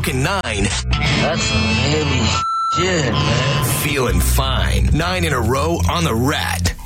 Smoking 9. That's some heavy shit, man. Feeling fine. 9 in a row on the Rat.